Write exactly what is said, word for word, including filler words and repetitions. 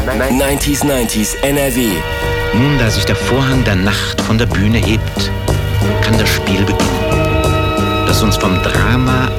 neunziger neunzig N R W. Nun, da sich der Vorhang der Nacht von der Bühne hebt, kann das Spiel beginnen, das uns vom Drama